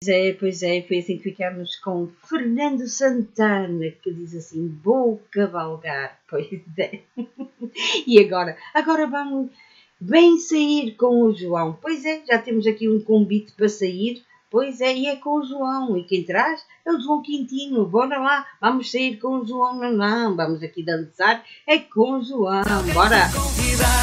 pois é, foi assim que ficámos com Fernando Santana, que diz assim, vou cavalgar, pois é. E agora vamos bem sair com o João, pois é, já temos aqui um convite para sair, pois é, e é com o João, e quem traz é o João Quintino, bora lá, vamos sair com o João, não, vamos aqui dançar, é com o João, bora!